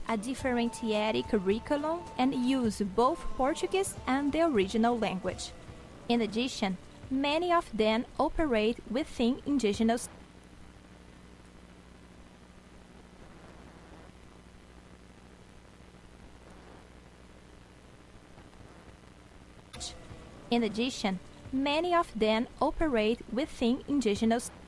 a differentiated curriculum and use both Portuguese and the original language. In addition, many of them operate within indigenous In addition, many of them operate within indigenous